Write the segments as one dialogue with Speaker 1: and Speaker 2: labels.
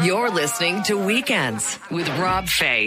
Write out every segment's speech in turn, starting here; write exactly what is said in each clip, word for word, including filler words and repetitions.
Speaker 1: You're listening to Weekends with Rob Fay.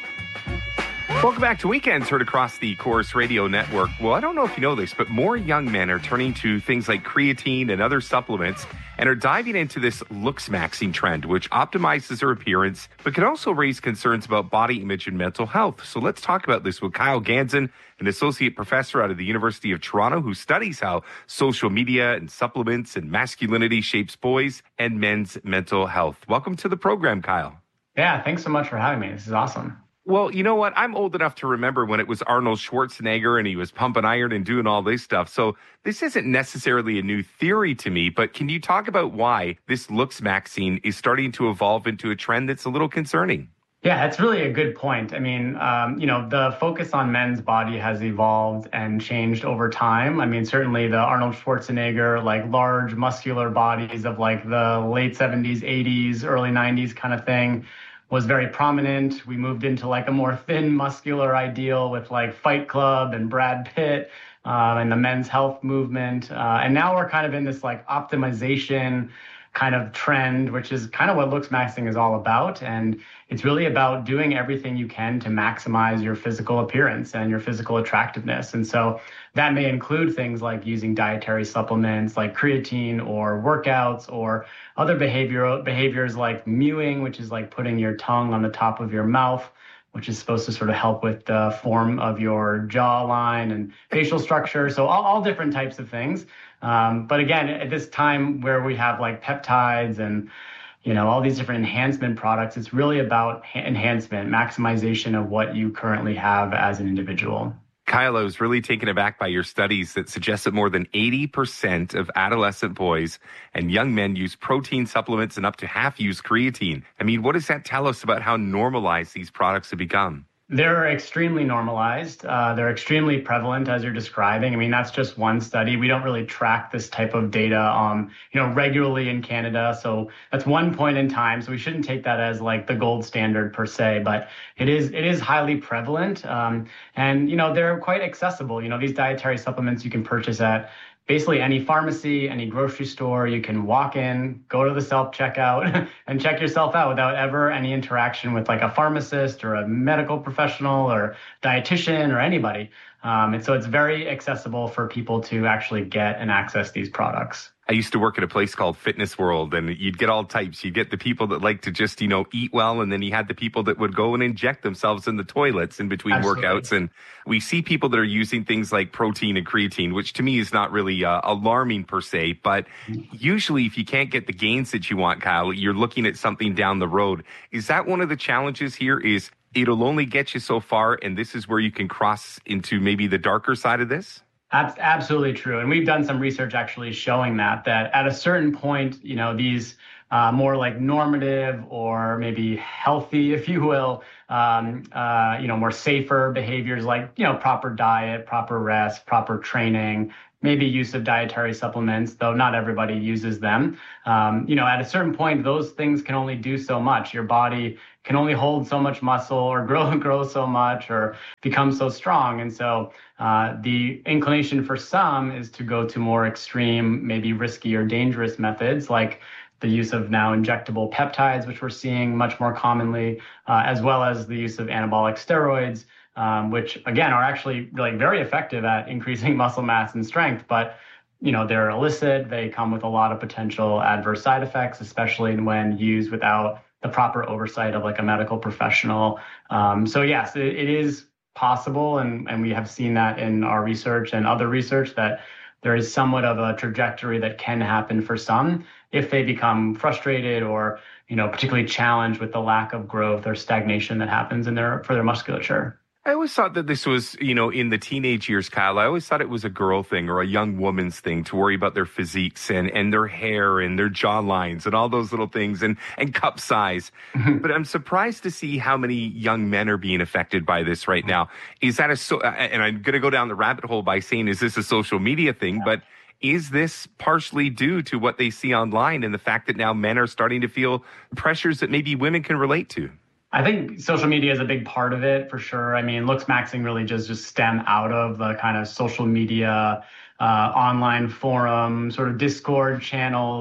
Speaker 2: Welcome back to Weekends, heard across the Corus Radio Network. Well, I don't know if you know this, but more young men are turning to things like creatine and other supplements and are diving into this looks maxing trend, which optimizes their appearance, but can also raise concerns about body image and mental health. So let's talk about this with Kyle Ganson, an associate professor out of the University of Toronto who studies how social media and supplements and masculinity shapes boys and men's mental health. Welcome to the program, Kyle.
Speaker 3: Yeah, thanks so much for having me. This is awesome.
Speaker 2: Well, you know what? I'm old enough to remember when it was Arnold Schwarzenegger and he was pumping iron and doing all this stuff. So this isn't necessarily a new theory to me, but can you talk about why this looks maxing is starting to evolve into a trend that's a little concerning?
Speaker 3: Yeah, that's really a good point. I mean, um, you know, the focus on men's body has evolved and changed over time. I mean, certainly the Arnold Schwarzenegger, like large muscular bodies of like the late seventies, eighties, early nineties kind of thing was very prominent. We moved into like a more thin, muscular ideal with like Fight Club and Brad Pitt uh, and the men's health movement. Uh, and now we're kind of in this like optimization kind of trend, which is kind of what looks maxing is all about. And it's really about doing everything you can to maximize your physical appearance and your physical attractiveness. And so that may include things like using dietary supplements like creatine or workouts or other behavioral behaviors like mewing, which is like putting your tongue on the top of your mouth, which is supposed to sort of help with the form of your jawline and facial structure. So all, all different types of things. Um, but again, at this time where we have like peptides and, you know, all these different enhancement products, it's really about ha- enhancement, maximization of what you currently have as an individual.
Speaker 2: Kyle, I was really taken aback by your studies that suggest that more than eighty percent of adolescent boys and young men use protein supplements and up to half use creatine. I mean, what does that tell us about how normalized these products have become?
Speaker 3: They're extremely normalized. Uh, they're extremely prevalent, as you're describing. I mean, that's just one study. We don't really track this type of data, um, you know, regularly in Canada. So that's one point in time. So we shouldn't take that as like the gold standard per se, but it is it is highly prevalent. Um, and, you know, they're quite accessible. You know, these dietary supplements you can purchase at basically any pharmacy, any grocery store. You can walk in, go to the self-checkout and check yourself out without ever any interaction with like a pharmacist or a medical professional or dietitian or anybody. Um, and so it's very accessible for people to actually get and access these products.
Speaker 2: I used to work at a place called Fitness World, and you'd get all types. You'd get the people that like to just, you know, eat well, and then you had the people that would go and inject themselves in the toilets in between Absolutely. workouts. And we see people that are using things like protein and creatine, which to me is not really uh, alarming per se. But usually if you can't get the gains that you want, Kyle, you're looking at something down the road. Is that one of the challenges here is it'll only get you so far, and this is where you can cross into maybe the darker side of this?
Speaker 3: That's absolutely true. And we've done some research actually showing that, that at a certain point, you know, these uh, more like normative or maybe healthy, if you will, um, uh, you know, more safer behaviors like, you know, proper diet, proper rest, proper training, maybe use of dietary supplements, though not everybody uses them. Um, you know, at a certain point, those things can only do so much. Your body can only hold so much muscle or grow grow so much or become so strong. And so uh, the inclination for some is to go to more extreme, maybe risky or dangerous methods like the use of now injectable peptides, which we're seeing much more commonly, uh, as well as the use of anabolic steroids, um, which again are actually like very effective at increasing muscle mass and strength, but you know, they're illicit. They come with a lot of potential adverse side effects, especially when used without the proper oversight of like a medical professional. Um, so yes, it, it is possible. And, and we have seen that in our research and other research that there is somewhat of a trajectory that can happen for some if they become frustrated or, you know, particularly challenged with the lack of growth or stagnation that happens in their, for their musculature.
Speaker 2: I always thought that this was, you know, in the teenage years, Kyle, I always thought it was a girl thing or a young woman's thing to worry about their physiques and, and their hair and their jawlines and all those little things and, and cup size. But I'm surprised to see how many young men are being affected by this right now. Is that a, so, and I'm going to go down the rabbit hole by saying, is this a social media thing? Yeah. But is this partially due to what they see online and the fact that now men are starting to feel pressures that maybe women can relate to?
Speaker 3: I think social media is a big part of it for sure. I mean, looks maxing really does just stem out of the kind of social media, uh, online forum, sort of Discord channels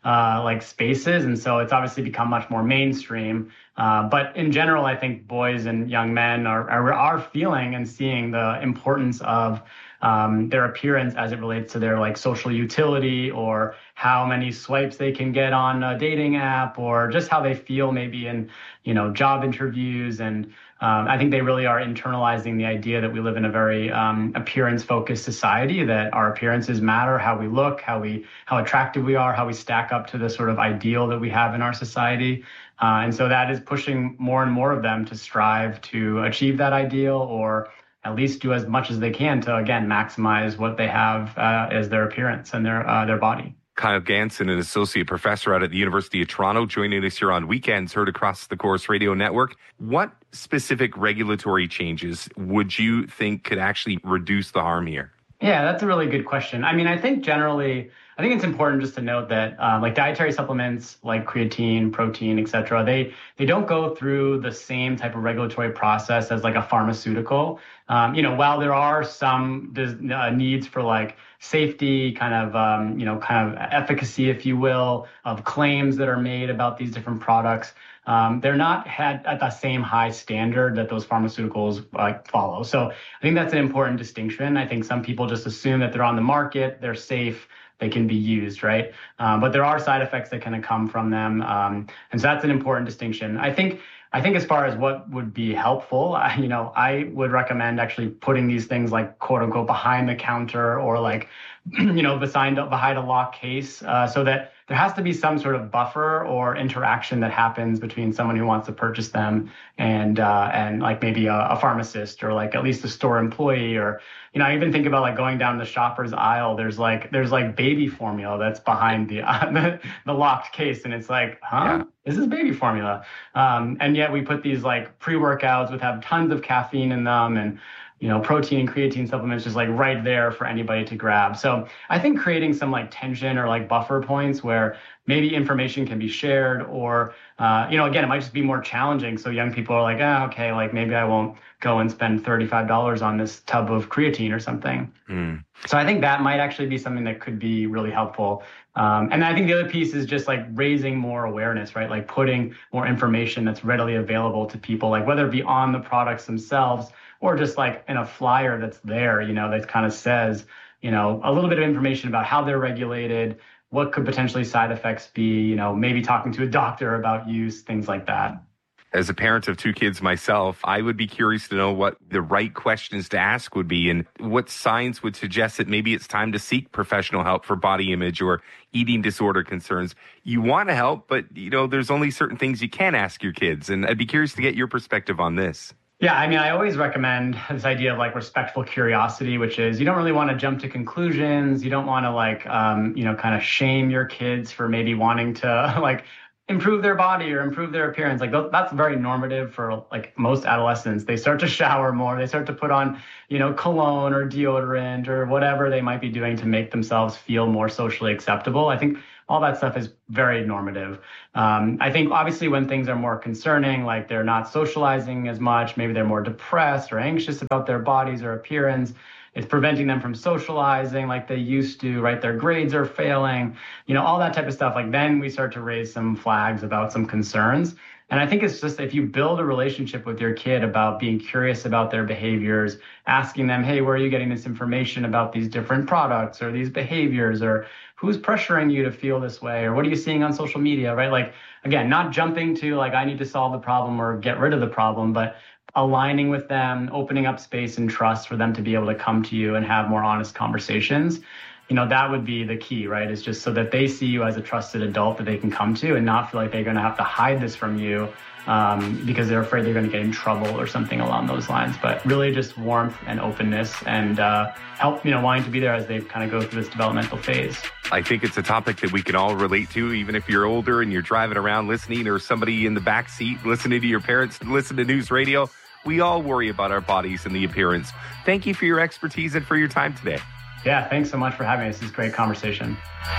Speaker 3: uh, like spaces. And so it's obviously become much more mainstream. Uh, but in general, I think boys and young men are, are, are feeling and seeing the importance of Um, their appearance as it relates to their like social utility, or how many swipes they can get on a dating app, or just how they feel maybe in, you know, job interviews. And um, I think they really are internalizing the idea that we live in a very um, appearance-focused society, that our appearances matter, how we look, how we how attractive we are, how we stack up to the sort of ideal that we have in our society. Uh, and so that is pushing more and more of them to strive to achieve that ideal, or at least do as much as they can to, again, maximize what they have uh, as their appearance and their uh, their body.
Speaker 2: Kyle Ganson, an associate professor out at the University of Toronto, joining us here on Weekends, heard across the Corus Radio Network. What specific regulatory changes would you think could actually reduce the harm here?
Speaker 3: Yeah, that's a really good question. I mean, I think generally, I think it's important just to note that uh, like dietary supplements like creatine, protein, et cetera, they, they don't go through the same type of regulatory process as like a pharmaceutical. Um, you know, while there are some uh, needs for like safety, kind of, um, you know, kind of efficacy, if you will, of claims that are made about these different products, um, they're not had at the same high standard that those pharmaceuticals uh, follow. So I think that's an important distinction. I think some people just assume that they're on the market, they're safe, they can be used, right? Um, but there are side effects that kind of come from them. Um, and so that's an important distinction. I think I think as far as what would be helpful, I, you know, I would recommend actually putting these things like quote unquote behind the counter, or like, you know, behind, behind a lock case, uh, so that there has to be some sort of buffer or interaction that happens between someone who wants to purchase them and uh, and like maybe a, a pharmacist, or like at least a store employee. Or, you know, I even think about like going down the shopper's aisle. There's like there's like baby formula that's behind the uh, the, the locked case, and it's like, huh, yeah. This is baby formula. Um, and yet we put these like pre-workouts that have tons of caffeine in them, and you know, protein and creatine supplements just like right there for anybody to grab. So I think creating some like tension or like buffer points where maybe information can be shared, or, uh, you know, again, it might just be more challenging. So young people are like, oh, okay, like maybe I won't go and spend thirty-five dollars on this tub of creatine or something. Mm. So I think that might actually be something that could be really helpful. Um, and I think the other piece is just like raising more awareness, right? Like putting more information that's readily available to people, like whether it be on the products themselves, or just like in a flyer that's there, you know, that kind of says, you know, a little bit of information about how they're regulated, what could potentially side effects be, you know, maybe talking to a doctor about use, things like that.
Speaker 2: As a parent of two kids myself, I would be curious to know what the right questions to ask would be, and what signs would suggest that maybe it's time to seek professional help for body image or eating disorder concerns. You want to help, but, you know, there's only certain things you can ask your kids. And I'd be curious to get your perspective on this.
Speaker 3: Yeah, I mean, I always recommend this idea of like respectful curiosity, which is you don't really want to jump to conclusions. You don't want to like, um, you know, kind of shame your kids for maybe wanting to like improve their body or improve their appearance. Like that's very normative for like most adolescents. They start to shower more. They start to put on, you know, cologne or deodorant or whatever they might be doing to make themselves feel more socially acceptable. I think all that stuff is very normative. Um, I think obviously when things are more concerning, like they're not socializing as much, maybe they're more depressed or anxious about their bodies or appearance, it's preventing them from socializing like they used to, right? Their grades are failing, you know, all that type of stuff. Like then we start to raise some flags about some concerns. And I think it's just if you build a relationship with your kid about being curious about their behaviors, asking them, hey, where are you getting this information about these different products or these behaviors, or who's pressuring you to feel this way, or what are you seeing on social media, right? Like, again, not jumping to like, I need to solve the problem or get rid of the problem, but aligning with them, opening up space and trust for them to be able to come to you and have more honest conversations. You know, that would be the key, right? Is just so that they see you as a trusted adult that they can come to and not feel like they're going to have to hide this from you um, because they're afraid they're going to get in trouble or something along those lines. But really just warmth and openness and uh, help, you know, wanting to be there as they kind of go through this developmental phase.
Speaker 2: I think it's a topic that we can all relate to, even if you're older and you're driving around listening, or somebody in the back seat listening to your parents listen to news radio. We all worry about our bodies and the appearance. Thank you for your expertise and for your time today.
Speaker 3: Yeah, thanks so much for having me. This is a great conversation.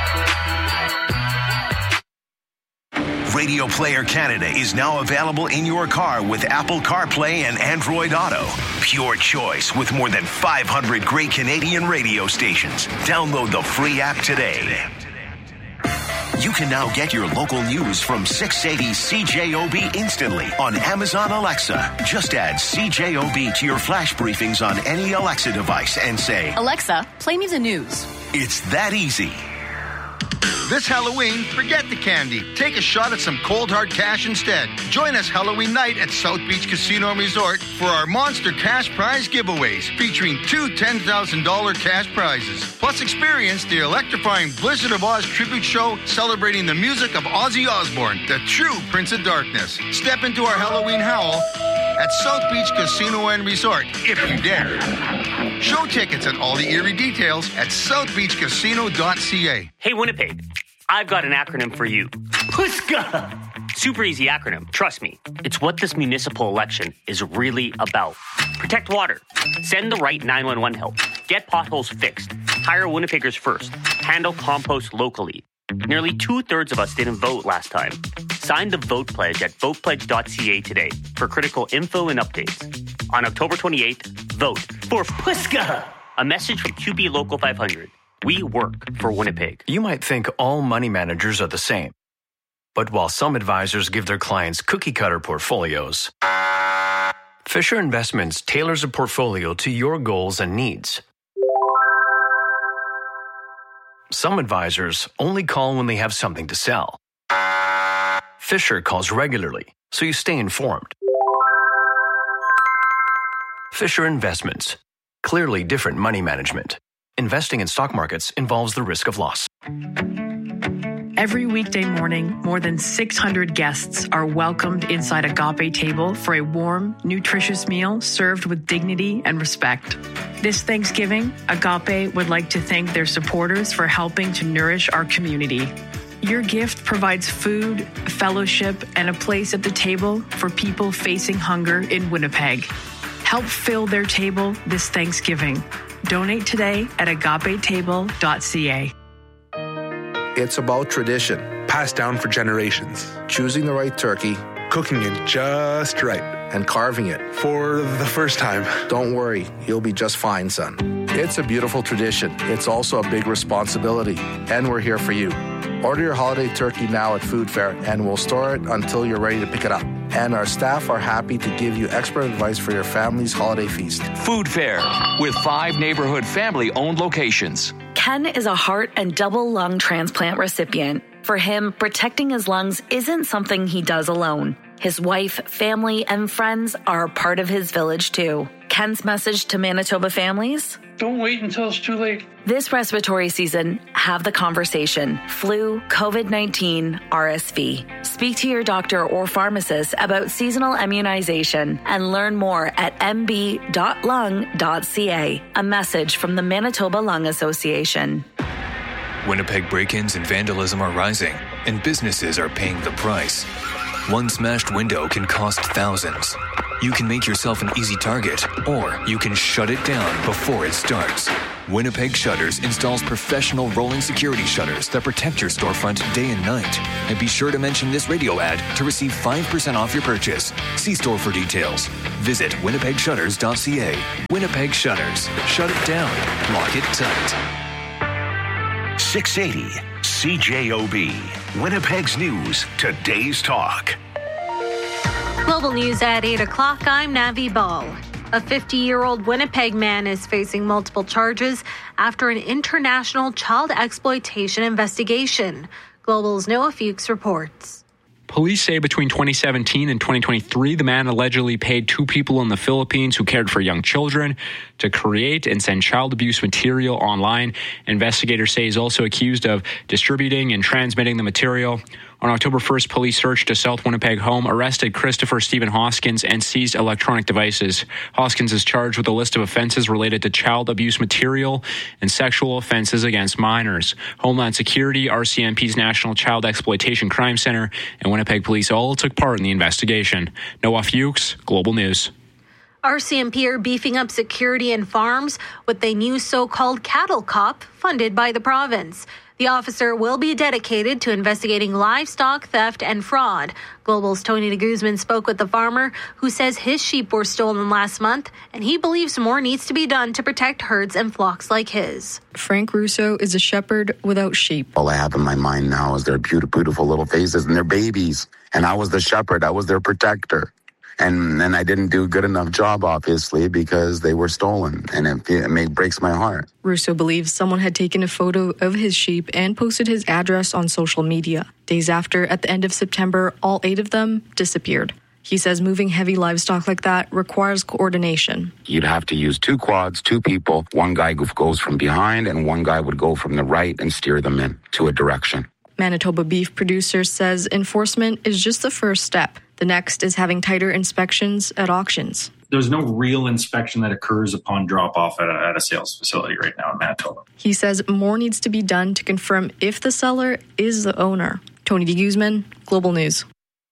Speaker 4: Radio Player Canada is now available in your car with Apple CarPlay and Android Auto. Pure choice with more than five hundred great Canadian radio stations. Download the free app today. You can now get your local news from six eighty C J O B instantly on Amazon Alexa. Just add C J O B to your flash briefings on any Alexa device and say,
Speaker 5: Alexa, play me the news.
Speaker 4: It's that easy.
Speaker 6: This Halloween, forget the candy. Take a shot at some cold hard cash instead. Join us Halloween night at South Beach Casino and Resort for our monster cash prize giveaways featuring two ten thousand dollars cash prizes. Plus experience the electrifying Blizzard of Oz tribute show celebrating the music of Ozzy Osbourne, the true Prince of Darkness. Step into our Halloween howl at South Beach Casino and Resort, if you dare. Show tickets and all the eerie details at south beach casino dot c a.
Speaker 7: Hey, Winnipeg, I've got an acronym for you. PUSCA! Super easy acronym, trust me. It's what this municipal election is really about. Protect water. Send the right nine one one help. Get potholes fixed. Hire Winnipeggers first. Handle compost locally. Nearly two-thirds of us didn't vote last time. Sign the vote pledge at vote pledge dot c a today for critical info and updates. On October twenty-eighth, vote for PUSCA! A message from Q B Local five hundred. We work for Winnipeg.
Speaker 8: You might think all money managers are the same. But while some advisors give their clients cookie-cutter portfolios, Fisher Investments tailors a portfolio to your goals and needs. Some advisors only call when they have something to sell. Fisher calls regularly, so you stay informed. Fisher Investments. Clearly different money management. Investing in stock markets involves the risk of loss.
Speaker 9: Every weekday morning, more than six hundred guests are welcomed inside Agape Table for a warm, nutritious meal served with dignity and respect. This Thanksgiving, Agape would like to thank their supporters for helping to nourish our community. Your gift provides food, fellowship, and a place at the table for people facing hunger in Winnipeg. Help fill their table this Thanksgiving. Donate today at agape table dot c a.
Speaker 10: It's about tradition,
Speaker 11: passed down for generations.
Speaker 10: Choosing the right turkey,
Speaker 11: cooking it just right,
Speaker 10: and carving it
Speaker 11: for the first time.
Speaker 10: Don't worry, you'll be just fine, son. It's a beautiful tradition. It's also a big responsibility, and we're here for you. Order your holiday turkey now at Food Fair, and we'll store it until you're ready to pick it up. And our staff are happy to give you expert advice for your family's holiday feast.
Speaker 12: Food Fair, with five neighborhood family-owned locations.
Speaker 13: Ken is a heart and double lung transplant recipient. For him, protecting his lungs isn't something he does alone. His wife, family, and friends are a part of his village too. Ken's message to Manitoba families?
Speaker 14: Don't wait until it's too late.
Speaker 13: This respiratory season, have the conversation. Flu, covid nineteen, R S V. Speak to your doctor or pharmacist about seasonal immunization and learn more at m b dot lung dot c a. A message from the Manitoba Lung Association.
Speaker 15: Winnipeg break-ins and vandalism are rising, and businesses are paying the price. One smashed window can cost thousands. You can make yourself an easy target, or you can shut it down before it starts. Winnipeg Shutters installs professional rolling security shutters that protect your storefront day and night. And be sure to mention this radio ad to receive five percent off your purchase. See store for details. Visit winnipeg shutters dot c a. Winnipeg Shutters. Shut it down. Lock it tight.
Speaker 4: six eighty C J O B. Winnipeg's News. Today's Talk.
Speaker 16: Global News at eight o'clock. I'm Navi Ball. A fifty-year-old Winnipeg man is facing multiple charges after an international child exploitation investigation. Global's Noah Fuchs reports.
Speaker 17: Police say between twenty seventeen and twenty twenty-three, the man allegedly paid two people in the Philippines who cared for young children to create and send child abuse material online. Investigators say he's also accused of distributing and transmitting the material. On October first, police searched a South Winnipeg home, arrested Christopher Stephen Hoskins, and seized electronic devices. Hoskins is charged with a list of offenses related to child abuse material and sexual offenses against minors. Homeland Security, R C M P's National Child Exploitation Crime Center, and Winnipeg Police all took part in the investigation. Noah Fuchs, Global News.
Speaker 16: R C M P are beefing up security in farms with a new so-called cattle cop funded by the province. The officer will be dedicated to investigating livestock theft and fraud. Global's Tony de Guzman spoke with the farmer who says his sheep were stolen last month, and he believes more needs to be done to protect herds and flocks like his.
Speaker 9: Frank Russo is a shepherd without sheep.
Speaker 18: All I have in my mind now is their beautiful, beautiful little faces and their babies. And I was the shepherd. I was their protector. And then I didn't do a good enough job, obviously, because they were stolen. And it, it, it breaks my heart.
Speaker 9: Russo believes someone had taken a photo of his sheep and posted his address on social media. Days after, at the end of September, all eight of them disappeared. He says moving heavy livestock like that requires coordination.
Speaker 18: You'd have to use two quads, two people. One guy goes from behind and one guy would go from the right and steer them in to a direction.
Speaker 9: Manitoba beef producer says enforcement is just the first step. The next is having tighter inspections at auctions.
Speaker 19: There's no real inspection that occurs upon drop-off at a, at a sales facility right now in Manitoba.
Speaker 9: He says more needs to be done to confirm if the seller is the owner. Tony de Guzman, Global News.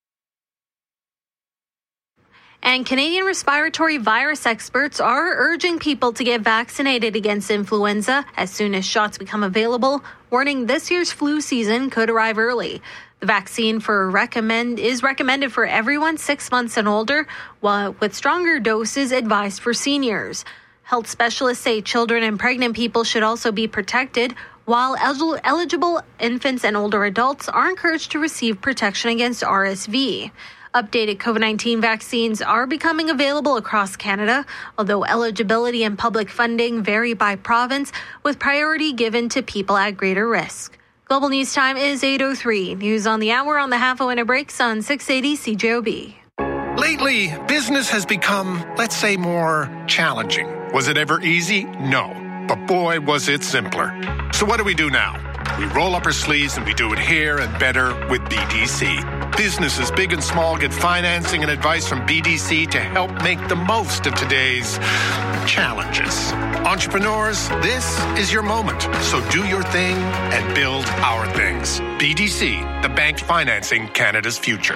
Speaker 16: And Canadian respiratory virus experts are urging people to get vaccinated against influenza as soon as shots become available, warning this year's flu season could arrive early. The vaccine for recommend is recommended for everyone six months and older, while with stronger doses advised for seniors. Health specialists say children and pregnant people should also be protected, while el- eligible infants and older adults are encouraged to receive protection against R S V. Updated COVID nineteen vaccines are becoming available across Canada, although eligibility and public funding vary by province, with priority given to people at greater risk. Global News Time is eight oh three. News on the hour on the half a winter breaks on six eighty C J O B.
Speaker 20: Lately, business has become, let's say, more challenging. Was it ever easy? No. But boy, was it simpler. So what do we do now? We roll up our sleeves and we do it here and better with B D C. Businesses big and small get financing and advice from B D C to help make the most of today's challenges. Entrepreneurs, this is your moment. So do your thing and build our things. B D C, the bank financing Canada's future.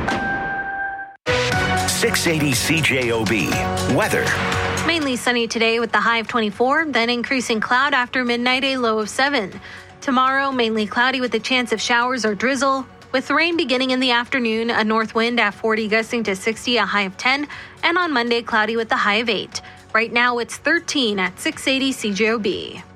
Speaker 4: six eighty C J O B. Weather.
Speaker 16: Mainly sunny today with the high of twenty-four, then increasing cloud after midnight, a low of seven. Tomorrow, mainly cloudy with a chance of showers or drizzle, with rain beginning in the afternoon, a north wind at forty gusting to sixty, a high of ten, and on Monday, cloudy with a high of eight. Right now, it's thirteen at six eighty C J O B.